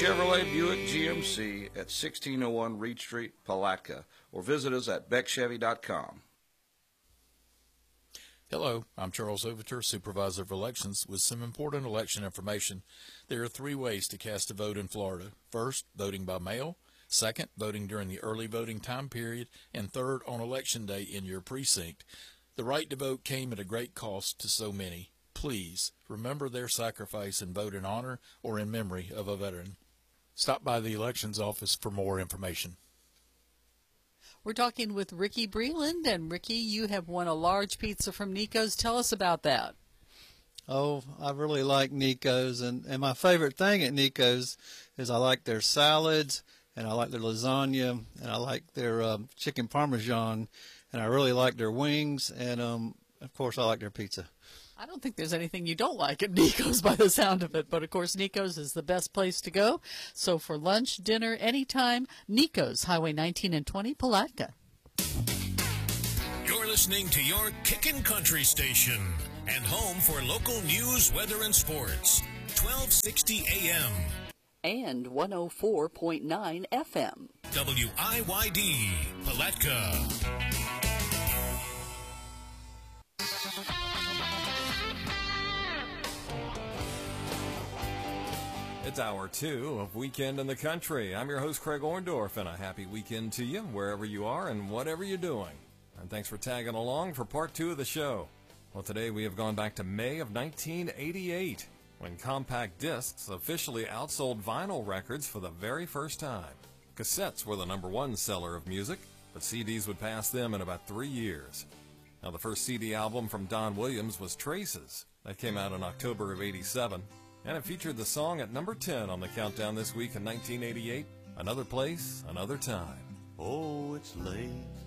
Chevrolet Buick GMC at 1601 Reed Street, Palatka, or visit us at beckchevy.com. Hello, I'm Charles Overture, Supervisor of Elections, with some important election information. There are 3 ways to cast a vote in Florida. First, voting by mail. Second, voting during the early voting time period. And third, on Election Day in your precinct. The right to vote came at a great cost to so many. Please remember their sacrifice and vote in honor or in memory of a veteran. Stop by the Elections Office for more information. We're talking with Ricky Breland, and Ricky, you have won a large pizza from Nico's. Tell us about that. Oh, I really like Nico's, and my favorite thing at Nico's is I like their salads, and I like their lasagna, and I like their chicken parmesan, and I really like their wings, and of course I like their pizza. I don't think there's anything you don't like at Nico's by the sound of it, but of course Nico's is the best place to go. So for lunch, dinner, anytime, Nico's, Highway 19 and 20, Palatka. You're listening to your Kickin' Country station and home for local news, weather, and sports. 1260 AM. And 104.9 FM. WIYD, Palatka. It's hour 2 of Weekend in the Country. I'm your host, Craig Orndorff, and a happy weekend to you, wherever you are and whatever you're doing. And thanks for tagging along for part 2 of the show. Well, today we have gone back to May of 1988, when compact discs officially outsold vinyl records for the very first time. Cassettes were the #1 seller of music, but CDs would pass them in about 3 years. Now, the first CD album from Don Williams was Traces. That came out in October of '87. And it featured the song at number 10 on the countdown this week in 1988, Another Place, Another Time. Oh, it's late